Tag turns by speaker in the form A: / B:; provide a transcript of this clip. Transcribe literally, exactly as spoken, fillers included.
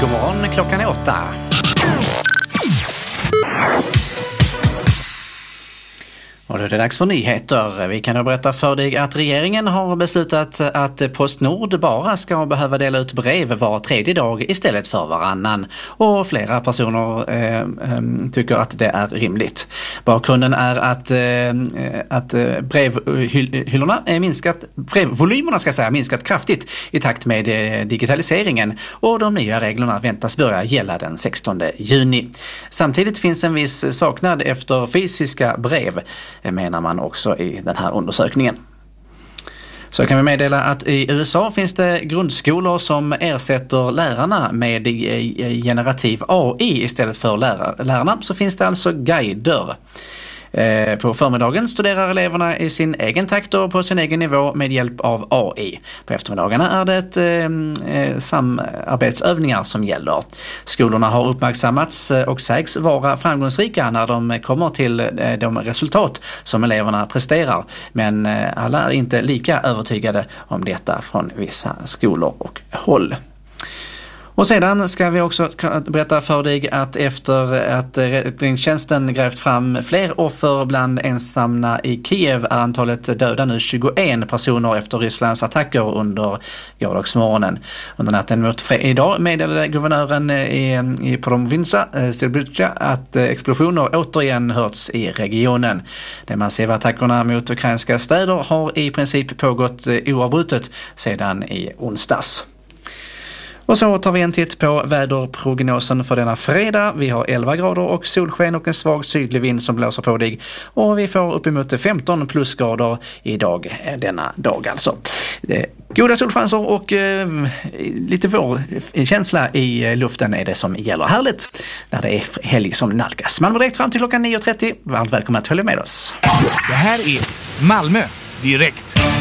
A: God morgon, klockan är åtta. Och då är det dags för nyheter. Vi kan då berätta för dig att regeringen har beslutat att Postnord bara ska behöva dela ut brev var tredje dag istället för varannan. Och flera personer eh, eh, tycker att det är rimligt. Bakgrunden är att, eh, att brevhyllorna är minskat, brevvolymerna ska säga minskat kraftigt i takt med digitaliseringen. Och de nya reglerna väntas börja gälla den sextonde juni. Samtidigt finns en viss saknad efter fysiska brev, menar man också i den här undersökningen. Så kan vi meddela att i U S A finns det grundskolor som ersätter lärarna med generativ A I istället för lärarna, så finns det alltså guider. På förmiddagen studerar eleverna i sin egen takt och på sin egen nivå med hjälp av A I. På eftermiddagarna är det ett, eh, samarbetsövningar som gäller. Skolorna har uppmärksammats och sägs vara framgångsrika när de kommer till de resultat som eleverna presterar. Men alla är inte lika övertygade om detta från vissa skolor och håll. Och sedan ska vi också berätta för dig att efter att räddningstjänsten grävt fram fler offer bland ensamma i Kiev är antalet döda nu tjugoen personer efter Rysslands attacker under gårdagsmorgonen. Under natten mot fred- idag meddelade guvernören i, i Provinsa, Srebrenica, att explosioner återigen hörts i regionen. De massiva attackerna mot ukrainska städer har i princip pågått oavbrutet sedan i onsdags. Och så tar vi en titt på väderprognosen för denna fredag. Vi har elva grader och solsken och en svag sydlig vind som blåser på dig. Och vi får uppemot femton plusgrader idag, denna dag alltså. Goda solchanser och eh, lite vårkänsla i luften är det som gäller. Härligt när det är helg som nalkas. Man var direkt fram till klockan nio och trettio. Varmt välkomna att hålla med oss.
B: Det här är Malmö direkt.